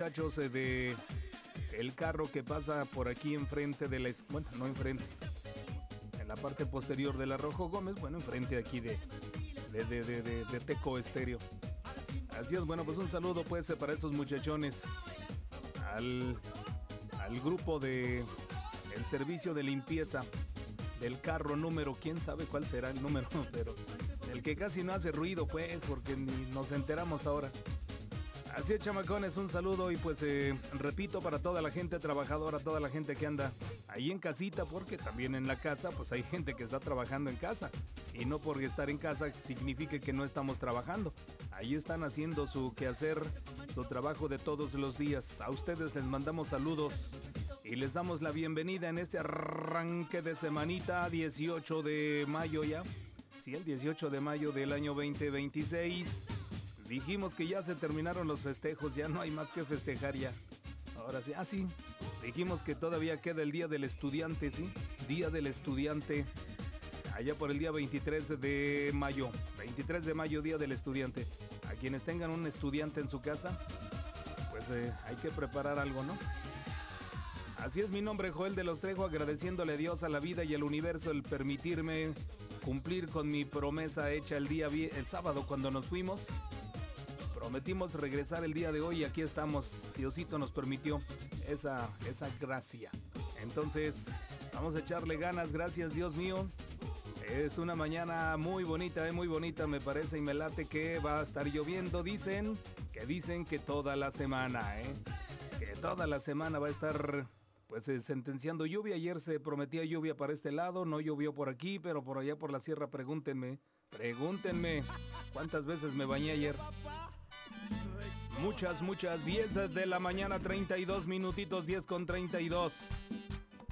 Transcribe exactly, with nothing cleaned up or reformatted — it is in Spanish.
muchachos eh, de el carro que pasa por aquí enfrente de la... Bueno, no enfrente. En la parte posterior de la Rojo Gómez. Bueno, enfrente aquí de, de, de, de, de, de Teco Estéreo. Así es, bueno, pues un saludo pues para estos muchachones. Al, al grupo de... El servicio de limpieza del carro número, quién sabe cuál será el número, pero el que casi no hace ruido, pues, porque ni nos enteramos ahora. Así es, chamacones, un saludo y pues eh, repito para toda la gente trabajadora, toda la gente que anda ahí en casita, porque también en la casa, pues hay gente que está trabajando en casa. Y no porque estar en casa signifique que no estamos trabajando. Ahí están haciendo su quehacer, su trabajo de todos los días. A ustedes les mandamos saludos. Y les damos la bienvenida en este arranque de semanita, dieciocho de mayo ya. Sí, el dieciocho de mayo del año veinte veintiséis. Dijimos que ya se terminaron los festejos, ya no hay más que festejar ya. Ahora sí, ah sí, dijimos que todavía queda el Día del Estudiante, ¿sí? Día del Estudiante, allá por el día veintitrés de mayo. veintitrés de mayo, Día del Estudiante. A quienes tengan un estudiante en su casa, pues eh, hay que preparar algo, ¿no? Así es, mi nombre Joel de los Trejo, agradeciéndole a Dios, a la vida y al universo el permitirme cumplir con mi promesa hecha el día el sábado cuando nos fuimos. Prometimos regresar el día de hoy y aquí estamos. Diosito nos permitió esa, esa gracia. Entonces, vamos a echarle ganas, gracias Dios mío. Es una mañana muy bonita, eh, muy bonita me parece y me late que va a estar lloviendo. Dicen que dicen que toda la semana, ¿eh? Que toda la semana va a estar... Pues eh, sentenciando lluvia. Ayer se prometía lluvia para este lado, no llovió por aquí, pero por allá por la sierra pregúntenme, pregúntenme cuántas veces me bañé ayer. Muchas, muchas, diez de la mañana, treinta y dos minutitos, diez con treinta y dos.